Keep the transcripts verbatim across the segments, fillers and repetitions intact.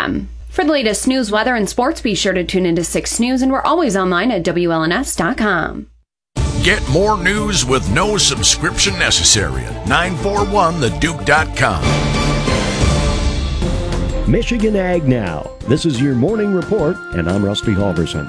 m. For the latest news, weather, and sports, be sure to tune into six News, and we're always online at W L N S dot com. Get more news with no subscription necessary at nine four one the duke dot com. Michigan Ag Now. This is your morning report, and I'm Rusty Halverson.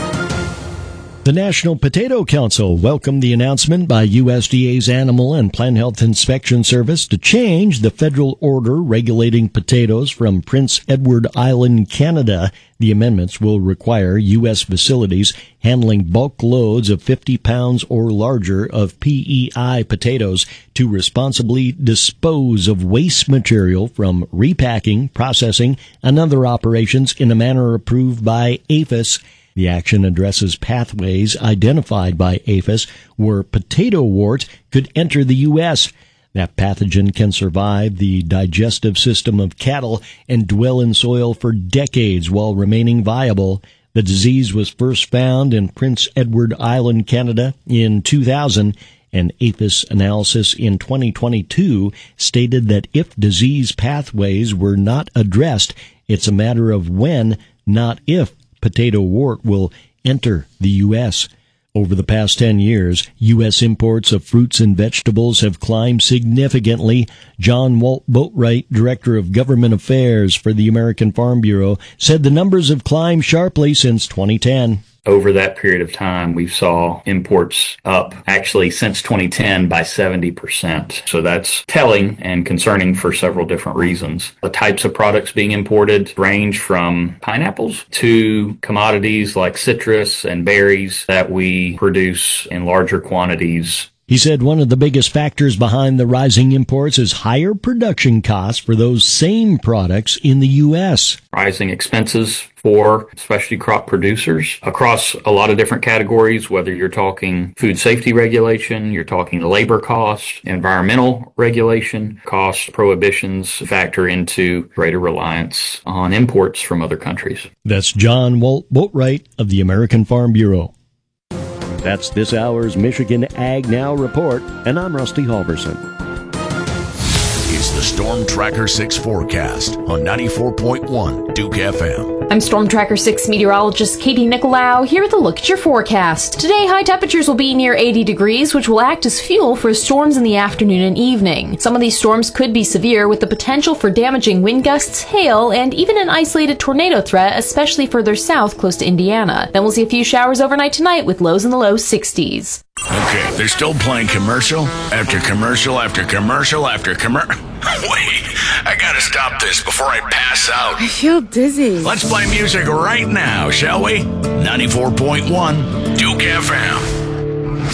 The National Potato Council welcomed the announcement by U S D A's Animal and Plant Health Inspection Service to change the federal order regulating potatoes from Prince Edward Island, Canada. The amendments will require U S facilities handling bulk loads of fifty pounds or larger of P E I potatoes to responsibly dispose of waste material from repacking, processing, and other operations in a manner approved by APHIS. The action addresses pathways identified by APHIS where potato wart could enter the U S. That pathogen can survive the digestive system of cattle and dwell in soil for decades while remaining viable. The disease was first found in Prince Edward Island, Canada in two thousand, and APHIS analysis in twenty twenty-two stated that if disease pathways were not addressed, it's a matter of when, not if, potato wart will enter the U S. Over the past ten years, U S imports of fruits and vegetables have climbed significantly. John Walt Boatwright, Director of Government Affairs for the American Farm Bureau, said the numbers have climbed sharply since twenty ten. Over that period of time, we saw imports up actually since twenty ten by seventy percent. So that's telling and concerning for several different reasons. The types of products being imported range from pineapples to commodities like citrus and berries that we produce in larger quantities. He said one of the biggest factors behind the rising imports is higher production costs for those same products in the U S. Rising expenses for specialty crop producers across a lot of different categories, whether you're talking food safety regulation, you're talking labor costs, environmental regulation, cost prohibitions factor into greater reliance on imports from other countries. That's John Walt Boatwright of the American Farm Bureau. That's this hour's Michigan Ag Now report, and I'm Rusty Halverson. It's the Storm Tracker six forecast on ninety-four point one Duke F M. I'm Storm Tracker six meteorologist Katie Nicolau here with a look at your forecast. Today, high temperatures will be near eighty degrees, which will act as fuel for storms in the afternoon and evening. Some of these storms could be severe, with the potential for damaging wind gusts, hail, and even an isolated tornado threat, especially further south close to Indiana. Then we'll see a few showers overnight tonight with lows in the low sixties. Okay, they're still playing commercial after commercial after commercial after commercial. Wait, I gotta stop this before I pass out. I feel dizzy. Let's play music right now, shall we? ninety-four point one Duke F M.